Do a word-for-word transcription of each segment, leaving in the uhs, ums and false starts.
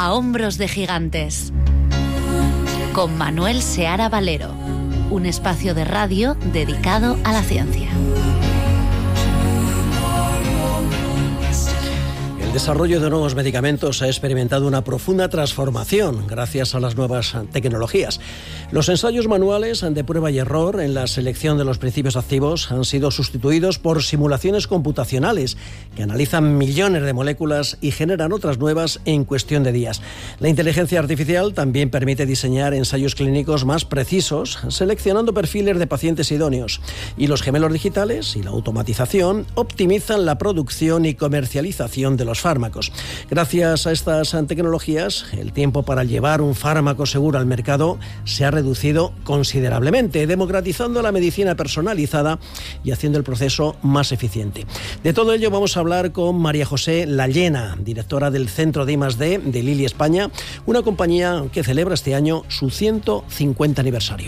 A hombros de gigantes, con Manuel Seara Valero, un espacio de radio dedicado a la ciencia. El desarrollo de nuevos medicamentos ha experimentado una profunda transformación gracias a las nuevas tecnologías. Los ensayos manuales de prueba y error en la selección de los principios activos han sido sustituidos por simulaciones computacionales que analizan millones de moléculas y generan otras nuevas en cuestión de días. La inteligencia artificial también permite diseñar ensayos clínicos más precisos, seleccionando perfiles de pacientes idóneos. Y los gemelos digitales y la automatización optimizan la producción y comercialización de los fármacos. Gracias a estas tecnologías, el tiempo para llevar un fármaco seguro al mercado se ha reducido considerablemente, democratizando la medicina personalizada y haciendo el proceso más eficiente. De todo ello vamos a hablar con María José Lallena, directora del Centro de I más D de Lilly España, una compañía que celebra este año su ciento cincuenta aniversario.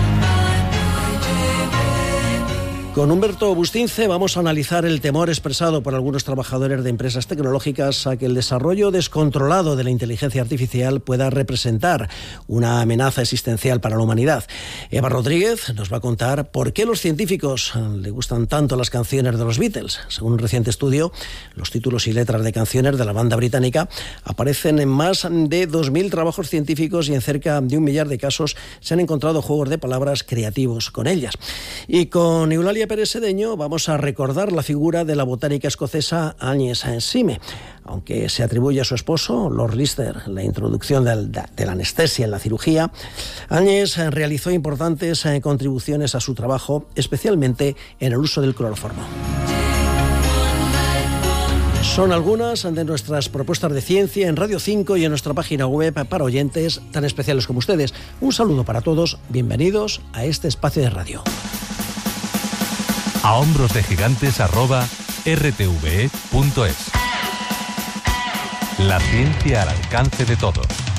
Con Humberto Bustince vamos a analizar el temor expresado por algunos trabajadores de empresas tecnológicas a que el desarrollo descontrolado de la inteligencia artificial pueda representar una amenaza existencial para la humanidad. Eva Rodríguez nos va a contar por qué a los científicos le gustan tanto las canciones de los Beatles. Según un reciente estudio, los títulos y letras de canciones de la banda británica aparecen en más de dos mil trabajos científicos y en cerca de un millar de casos se han encontrado juegos de palabras creativos con ellas. Y con Eulalia Pérez Sedeño vamos a recordar la figura de la botánica escocesa Agnes Sime. Aunque se atribuye a su esposo, Lord Lister, la introducción de la anestesia en la cirugía, Agnes realizó importantes contribuciones a su trabajo, especialmente en el uso del cloroformo. Son algunas de nuestras propuestas de ciencia en Radio cinco y en nuestra página web para oyentes tan especiales como ustedes. Un saludo para todos, bienvenidos a este espacio de radio. A hombros de gigantes arroba r t v e punto es. La ciencia al alcance de todos.